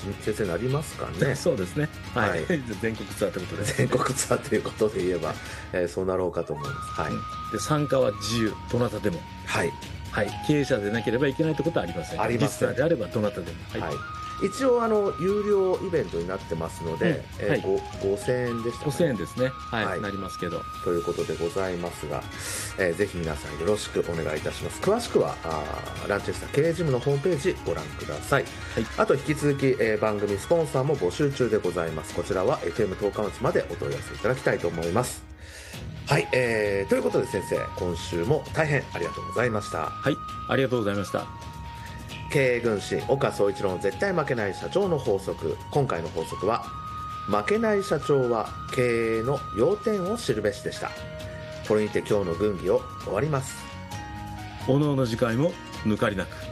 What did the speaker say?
先生なりますかね。 そうですね、はい、 はい、 全国ツアーということで、 全国ツアーということで言えば、そうなろうかと思います。はい、 で参加は自由、どなたでも、 はい、 はい、経営者でなければいけないということはありません。 ありません。 リスナーであればどなたでも、はい、 はい、一応有料イベントになってますので、 はい、 5000円でしたかね。 5000円ですね、はい、 はい、 なりますけど、 ということでございますが、ぜひ皆さんよろしくお願いいたします。詳しくはランチェスター経営事務のホームページご覧ください。はい、あと引き続き、番組スポンサーも募集中でございます。こちらは FM 十日町までお問い合わせいただきたいと思います。はい、ということで先生、今週も大変ありがとうございました。 はい、ありがとうございました。 経営軍師岡総一郎の絶対負けない社長の法則。今回の法則は、負けない社長は経営の要点を知るべしでした。これにて今日の軍議を終わります。 おのおの次回も抜かりなく。